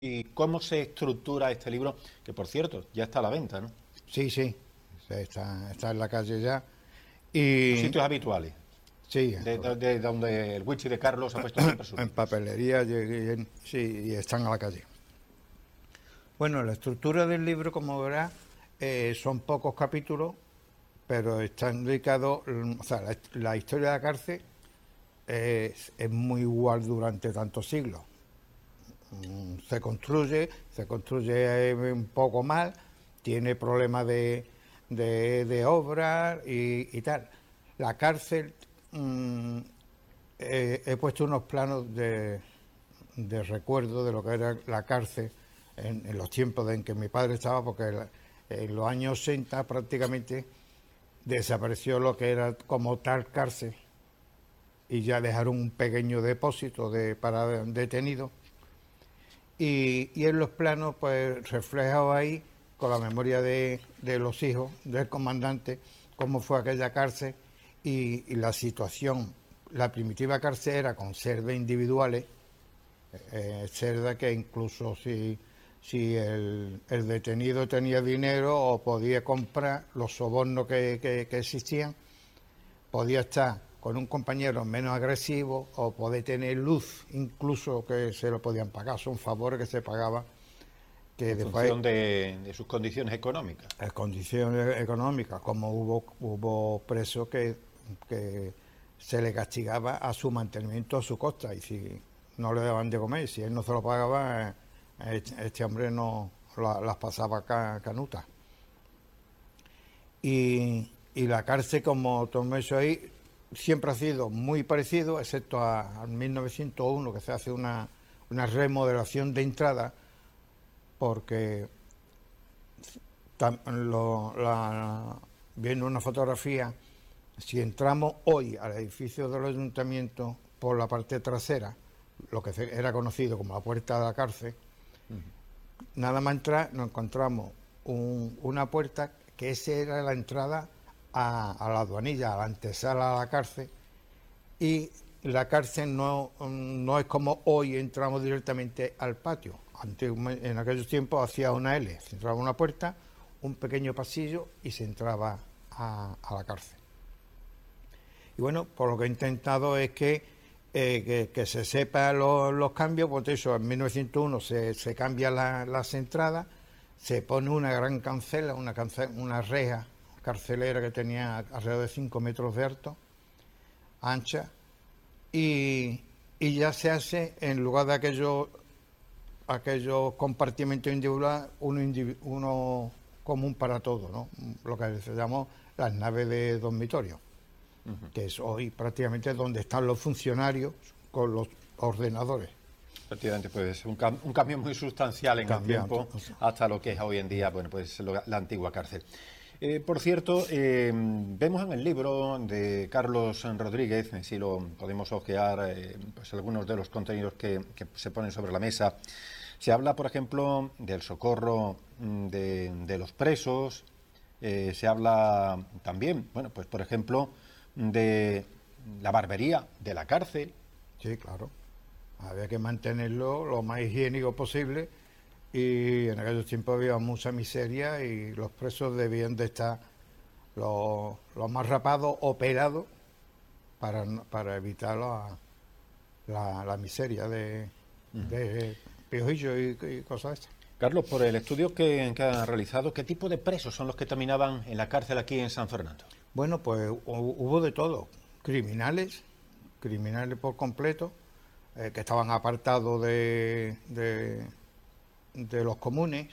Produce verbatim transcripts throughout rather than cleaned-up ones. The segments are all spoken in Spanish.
¿Y cómo se estructura este libro? Que, por cierto, ya está a la venta, ¿no? Sí, sí, está, está en la calle ya. Los Y sitios habituales, sí, de, de- de donde el Wichi de Carlos ha puesto siempre sus en libros. papelería y, y- sí, y están a la calle. Bueno, la estructura del libro, como verás, eh, son pocos capítulos, pero están dedicados, mm, o sea, la, la historia de la cárcel es, es muy igual durante tantos siglos. Mm, Se construye, se construye eh, un poco mal, tiene problemas de, de, de obras y, y tal. La cárcel, mm, eh, he puesto unos planos de, de recuerdo de lo que era la cárcel en, en los tiempos en que mi padre estaba, porque la- en los años sesenta prácticamente desapareció lo que era como tal cárcel y ya dejaron un pequeño depósito de, para detenidos. Y, y en los planos, pues reflejado ahí, con la memoria de, de los hijos del comandante, cómo fue aquella cárcel y, y la situación. La primitiva cárcel era con celdas individuales, eh, celdas que incluso si, si el, el detenido tenía dinero o podía comprar los sobornos que, que, que existían, podía estar con un compañero menos agresivo o poder tener luz, incluso que se lo podían pagar. Son favores que se pagaban, que En después, función de, de sus condiciones económicas. en condiciones económicas, como hubo, hubo presos que, que se le castigaba a su mantenimiento a su costa, y si no le daban de comer, si él no se lo pagaba, eh, este hombre no la- las pasaba ca- canutas. Y, y la cárcel, como todo eso ahí, siempre ha sido muy parecido, excepto a, a mil novecientos uno, que se hace una, una remodelación de entrada, porque tam- lo- la- viendo una fotografía, si entramos hoy al edificio del ayuntamiento por la parte trasera, lo que se- era conocido como la puerta de la cárcel, nada más entrar nos encontramos un- una puerta que esa era la entrada a, a la aduanilla, a la antesala a la cárcel, y la cárcel no, no es como hoy entramos directamente al patio. Antiguamente, en aquellos tiempos hacía una L, se entraba una puerta, un pequeño pasillo y se entraba a, a la cárcel. Y bueno, por lo que he intentado es que, eh, que, que se sepa lo- los cambios, pues eso, en mil novecientos uno se, se cambian la, las entradas, se pone una gran cancela, una, cancel, una reja carcelera que tenía alrededor de cinco metros de alto, ancha, y, y ya se hace, en lugar de aquellos aquellos compartimentos individuales, uno, individu uno común para todos, ¿no? Lo que se llamó las naves de dormitorio, que es hoy prácticamente donde están los funcionarios con los ordenadores. Efectivamente, pues un, cam- un cambio muy sustancial en el Cambiando. tiempo hasta lo que es hoy en día, bueno, pues lo- la antigua cárcel. Eh, por cierto, eh, vemos en el libro de Carlos Rodríguez, eh, si lo podemos ojear, eh, pues algunos de los contenidos que, que se ponen sobre la mesa. Se habla, por ejemplo, del socorro mm, de, de los presos, eh, se habla también, bueno, pues por ejemplo, de la barbería de la cárcel. Sí, claro. Había que mantenerlo lo más higiénico posible, y en aquellos tiempos había mucha miseria y los presos debían de estar lo, lo más rapados, operados, para, no- para evitar la, la, la miseria de, de piojillos y, y cosas estas. Carlos, por el estudio que, que ha realizado, ¿qué tipo de presos son los que terminaban en la cárcel aquí en San Fernando? Bueno, pues hu- hubo de todo. Criminales, criminales por completo, eh, que estaban apartados de, de, de los comunes,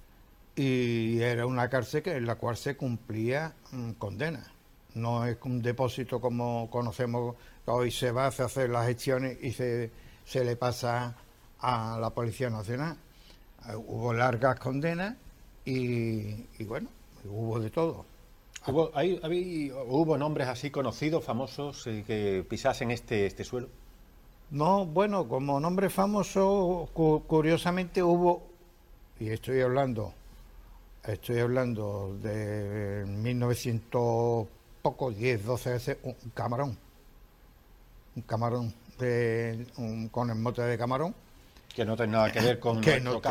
y era una cárcel que, en la cual se cumplía mm, condena. No es un depósito como conocemos, que hoy se va, se hacer las gestiones y se, se le pasa a la Policía Nacional. Eh, hubo largas condenas y, y bueno, hubo de todo. ¿Hubo, hay, hay- hubo nombres así conocidos, famosos, eh, que pisasen este, este suelo? No, bueno, como nombre famoso, cu- curiosamente hubo, y estoy hablando, estoy hablando de mil novecientos poco, diez, doce veces, un camarón, un camarón de, un- con el mote de camarón, Que no tiene nada que ver con que nuestro no caso.